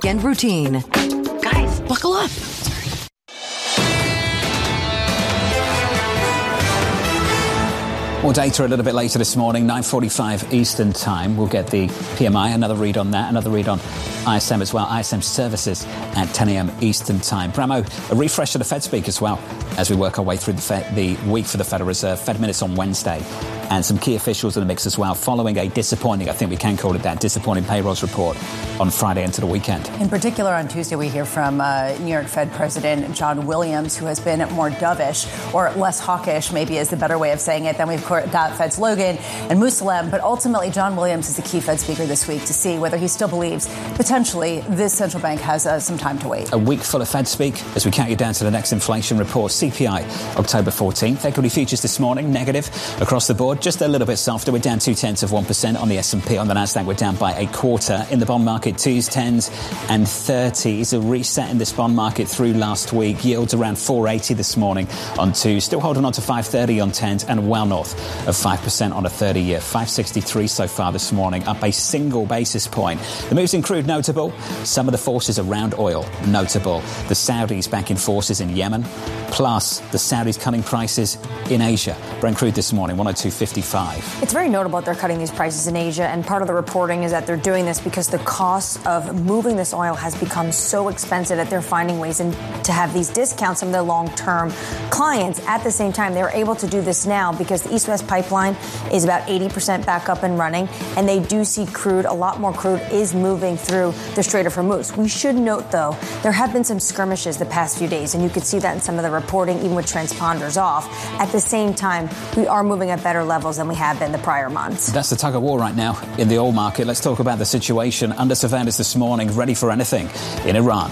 weekend routine. Guys, buckle up. More data a little bit later this morning, 9:45 Eastern Time. We'll get the PMI, another read on that, another read on ISM as well. ISM services at 10 a.m. Eastern Time. Bramo, a refresh of the Fed speak as well as we work our way through the week for the Federal Reserve. Fed minutes on Wednesday. And some key officials in the mix as well, following a disappointing, I think we can call it that, disappointing payrolls report on Friday into the weekend. In particular, on Tuesday, we hear from New York Fed President John Williams, who has been more dovish, or less hawkish, maybe is the better way of saying it. Then we've got Fed's Logan and Musalem. But ultimately, John Williams is the key Fed speaker this week to see whether he still believes potentially this central bank has some time to wait. A week full of Fed speak as we count you down to the next inflation report. CPI, October 14th. Equity futures this morning, negative across the board. Just a little bit softer. We're down 0.2% on the S&P. On the Nasdaq, we're down by 0.25%. In the bond market, 2s, 10s and 30s. A reset in this bond market through last week. Yields around 480 this morning on 2s. Still holding on to 530 on 10s and well north of 5% on a 30-year. 563 so far this morning, up a single basis point. The moves in crude notable. Some of the forces around oil notable. The Saudis backing forces in Yemen. Plus, the Saudis cutting prices in Asia. Brent crude this morning, 102.55. It's very notable that they're cutting these prices in Asia, and part of the reporting is that they're doing this because the cost of moving this oil has become so expensive that they're finding ways to have these discounts from their long-term clients. At the same time, they're able to do this now because the East-West pipeline is about 80% back up and running, and they do see crude, a lot more crude is moving through the Strait of Hormuz. We should note, though, there have been some skirmishes the past few days, and you could see that in some of the reporting, even with transponders off. At the same time, we are moving at better levels than we have been the prior months. That's the tug of war right now in the oil market. Let's talk about the situation under surveillance this morning, ready for anything in Iran.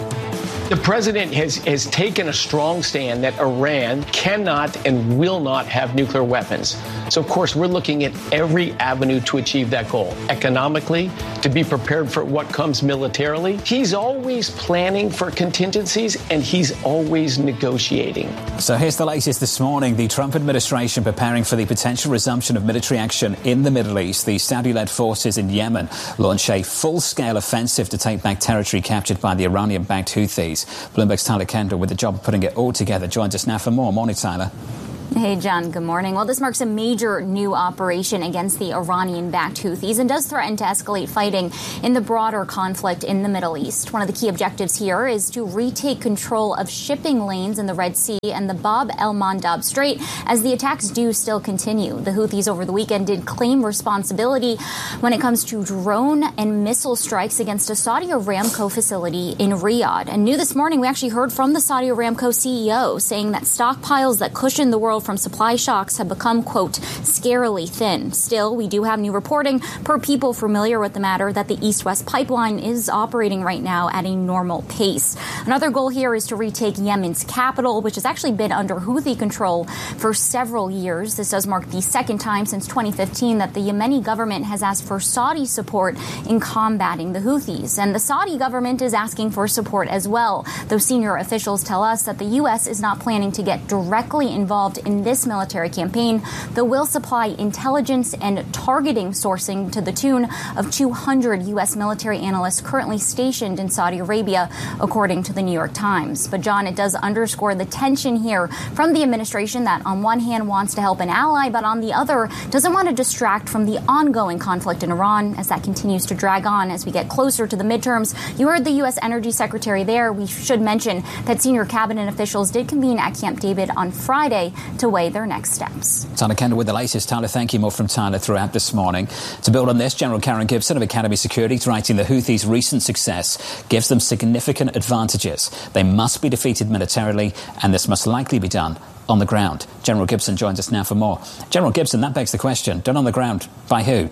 The president has taken a strong stand that Iran cannot and will not have nuclear weapons. So, of course, we're looking at every avenue to achieve that goal. Economically, to be prepared for what comes militarily. He's always planning for contingencies, and he's always negotiating. So here's the latest this morning. The Trump administration preparing for the potential resumption of military action in the Middle East. The Saudi-led forces in Yemen launch a full-scale offensive to take back territory captured by the Iranian-backed Houthis. Bloomberg's Tyler Kendall, with the job of putting it all together, joins us now for more. Morning, Tyler. Hey, John. Good morning. Well, this marks a major new operation against the Iranian-backed Houthis and does threaten to escalate fighting in the broader conflict in the Middle East. One of the key objectives here is to retake control of shipping lanes in the Red Sea and the Bab el-Mandab Strait as the attacks do still continue. The Houthis over the weekend did claim responsibility when it comes to drone and missile strikes against a Saudi Aramco facility in Riyadh. And new this morning, we actually heard from the Saudi Aramco CEO saying that stockpiles that cushion the world from supply shocks have become, quote, scarily thin. Still, we do have new reporting per people familiar with the matter that the East-West pipeline is operating right now at a normal pace. Another goal here is to retake Yemen's capital, which has actually been under Houthi control for several years. This does mark the second time since 2015 that the Yemeni government has asked for Saudi support in combating the Houthis. And the Saudi government is asking for support as well. Those senior officials tell us that the U.S. is not planning to get directly involved in this military campaign, though will supply intelligence and targeting sourcing to the tune of 200 U.S. military analysts currently stationed in Saudi Arabia, according to the New York Times. But, John, it does underscore the tension here from the administration that on one hand wants to help an ally, but on the other doesn't want to distract from the ongoing conflict in Iran as that continues to drag on as we get closer to the midterms. You heard the U.S. Energy Secretary there. We should mention that senior cabinet officials did convene at Camp David on Friday to weigh their next steps. Tyler Kendall with the latest. Tyler, thank you. More from Tyler throughout this morning. To build on this, General Karen Gibson of Academy Security is writing the Houthis' recent success gives them significant advantages. They must be defeated militarily, and this must likely be done on the ground. General Gibson joins us now for more. General Gibson, that begs the question, done on the ground by who?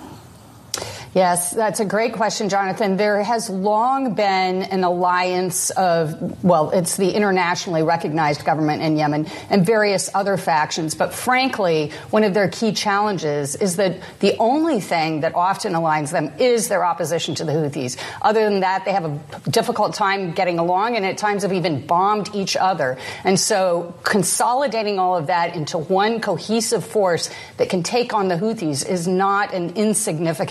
Yes, that's a great question, Jonathan. There has long been an alliance of, well, it's the internationally recognized government in Yemen and various other factions. But frankly, one of their key challenges is that the only thing that often aligns them is their opposition to the Houthis. Other than that, they have a difficult time getting along and at times have even bombed each other. And so consolidating all of that into one cohesive force that can take on the Houthis is not an insignificant challenge.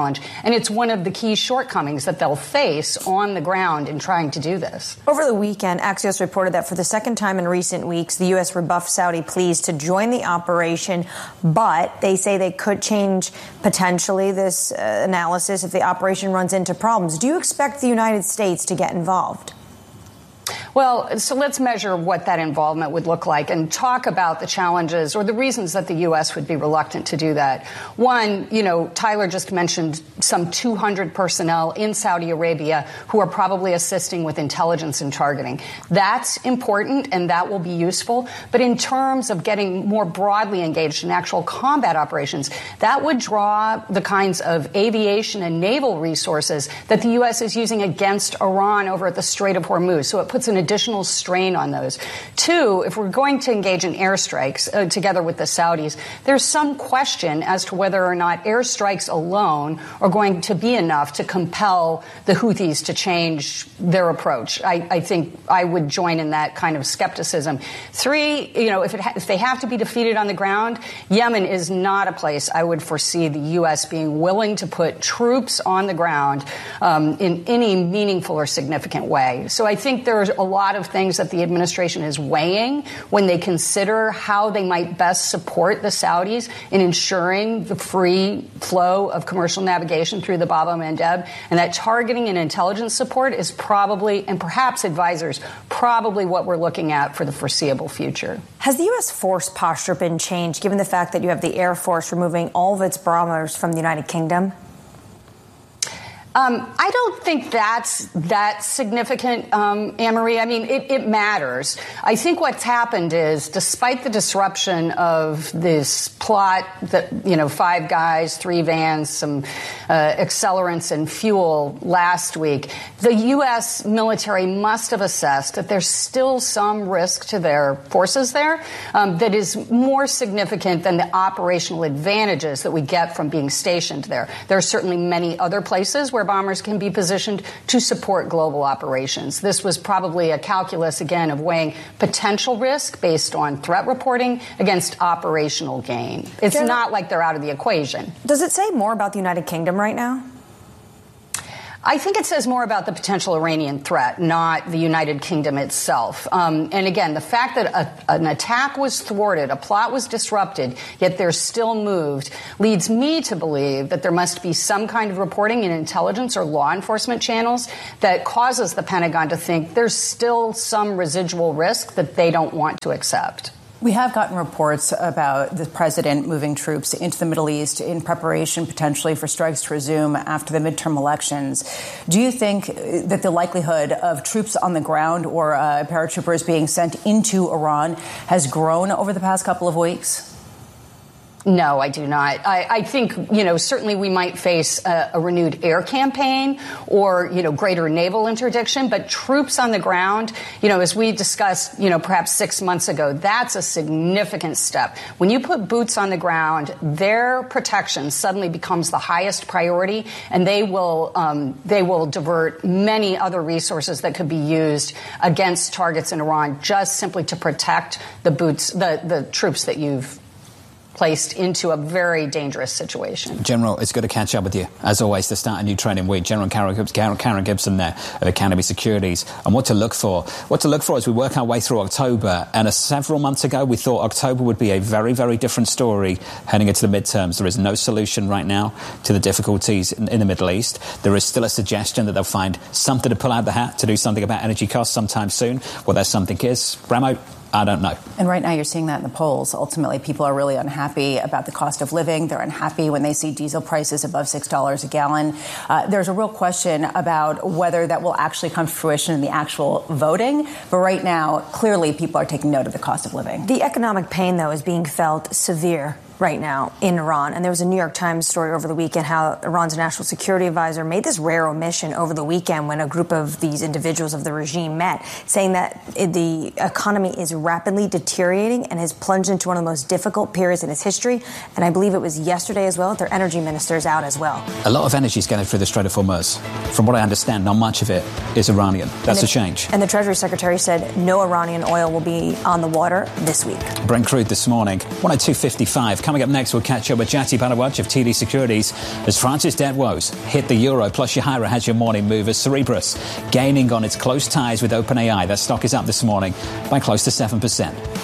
challenge. And it's one of the key shortcomings that they'll face on the ground in trying to do this. Over the weekend, Axios reported that for the second time in recent weeks, the U.S. rebuffed Saudi pleas to join the operation, but they say they could change potentially this analysis if the operation runs into problems. Do you expect the United States to get involved? Well, so let's measure what that involvement would look like and talk about the challenges or the reasons that the U.S. would be reluctant to do that. One, Tyler just mentioned some 200 personnel in Saudi Arabia who are probably assisting with intelligence and targeting. That's important and that will be useful. But in terms of getting more broadly engaged in actual combat operations, that would draw the kinds of aviation and naval resources that the U.S. is using against Iran over at the Strait of Hormuz. So it puts an additional strain on those. Two, if we're going to engage in airstrikes together with the Saudis, there's some question as to whether or not airstrikes alone are going to be enough to compel the Houthis to change their approach. I think I would join in that kind of skepticism. Three, if they have to be defeated on the ground, Yemen is not a place I would foresee the U.S. being willing to put troops on the ground in any meaningful or significant way. So I think there's a lot of things that the administration is weighing when they consider how they might best support the Saudis in ensuring the free flow of commercial navigation through the Bab el-Mandeb, and that targeting and intelligence support is probably, and perhaps advisors, probably what we're looking at for the foreseeable future. Has the U.S. force posture been changed given the fact that you have the Air Force removing all of its bombers from the United Kingdom? I don't think that's that significant, Anne-Marie. I mean, it matters. I think what's happened is, despite the disruption of this plot that, 5 guys, 3 vans, some accelerants and fuel last week, the U.S. military must have assessed that there's still some risk to their forces there that is more significant than the operational advantages that we get from being stationed there. There are certainly many other places where bombers can be positioned to support global operations. This was probably a calculus, again, of weighing potential risk based on threat reporting against operational gain. It's not like they're out of the equation. Does it say more about the United Kingdom right now? I think it says more about the potential Iranian threat, not the United Kingdom itself. And again, the fact that an attack was thwarted, a plot was disrupted, yet they're still moved, leads me to believe that there must be some kind of reporting in intelligence or law enforcement channels that causes the Pentagon to think there's still some residual risk that they don't want to accept. We have gotten reports about the president moving troops into the Middle East in preparation potentially for strikes to resume after the midterm elections. Do you think that the likelihood of troops on the ground or paratroopers being sent into Iran has grown over the past couple of weeks? No, I do not. I think, certainly we might face a renewed air campaign or, greater naval interdiction. But troops on the ground, as we discussed, perhaps 6 months ago, that's a significant step. When you put boots on the ground, their protection suddenly becomes the highest priority, and they will divert many other resources that could be used against targets in Iran just simply to protect the troops that you've placed into a very dangerous situation. General, it's good to catch up with you. As always, to start a new training week. General Karen Gibson there of Academy Securities. And what to look for. What to look for as we work our way through October. And several months ago, we thought October would be a very, very different story heading into the midterms. There is no solution right now to the difficulties in the Middle East. There is still a suggestion that they'll find something to pull out the hat to do something about energy costs sometime soon. What that something is, Ramo, I don't know. And right now you're seeing that in the polls. Ultimately, people are really unhappy about the cost of living. They're unhappy when they see diesel prices above $6 a gallon. There's a real question about whether that will actually come to fruition in the actual voting. But right now, clearly, people are taking note of the cost of living. The economic pain, though, is being felt severe right now in Iran. And there was a New York Times story over the weekend how Iran's national security advisor made this rare omission over the weekend when a group of these individuals of the regime met, saying that the economy is rapidly deteriorating and has plunged into one of the most difficult periods in its history. And I believe it was yesterday as well, their energy minister is out as well. A lot of energy is going through the Strait of Hormuz. From what I understand, not much of it is Iranian. That's a change. And the Treasury Secretary said no Iranian oil will be on the water this week. Brent crude this morning, 102.55. Coming up next, we'll catch up with Jati Bharadwaj of TD Securities as France's debt woes hit the euro. Plus, Shahira has your morning move as Cerebras gaining on its close ties with OpenAI. That stock is up this morning by close to 7%.